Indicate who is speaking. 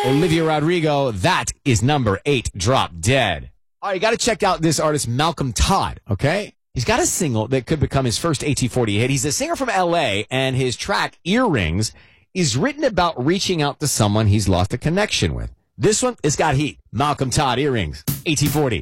Speaker 1: Olivia Rodrigo, that is number 8, Drop Dead. All right, you got to check out this artist, Malcolm Todd, okay? He's got a single that could become his first AT40 hit. He's a singer from L.A., and his track, Earrings, is written about reaching out to someone he's lost a connection with. This one, it's got heat. Malcolm Todd, Earrings, AT40.